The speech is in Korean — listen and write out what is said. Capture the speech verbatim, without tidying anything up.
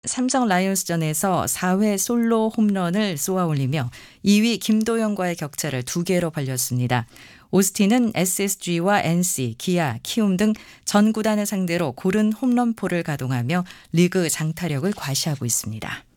삼성 라이온스전에서 사 회 솔로 홈런을 쏘아올리며 이 위 김도영과의 격차를 두 개로 벌렸습니다. 오스틴은 에스에스지와 엔씨, 기아, 키움 등 전 구단을 상대로 고른 홈런포를 가동하며 리그 장타력을 과시하고 있습니다.